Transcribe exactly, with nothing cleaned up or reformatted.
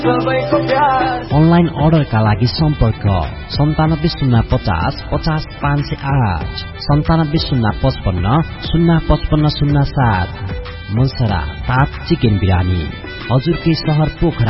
Online अर्डरका लागि सम्पर्क सन्तानब्बे शून्य पचास पचास पाँच सय आठ सन्तानब्बे शून्य पचपन्न शून्य पचपन्न शून्य सात। मुसरा ताज चिकन बिरानी हजुरकै सहर पोखरा